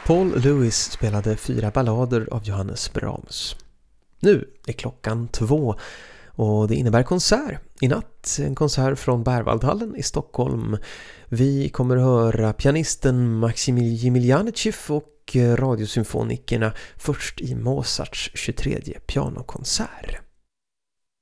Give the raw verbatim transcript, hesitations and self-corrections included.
Paul Lewis spelade fyra ballader av Johannes Brahms. Nu är klockan två och det innebär konsert. I natt en konsert från Berwaldhallen i Stockholm. Vi kommer höra pianisten Maximil Jemiljanitjev och radiosymfonikerna först i Mozarts tjugotredje pianokonsert.